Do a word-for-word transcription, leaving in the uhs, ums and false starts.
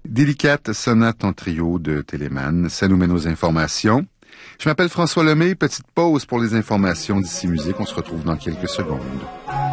Délicate sonate en trio de Telemann, ça nous mène aux informations. Je m'appelle François Lemay, petite pause pour les informations d'ici musique, on se retrouve dans quelques secondes.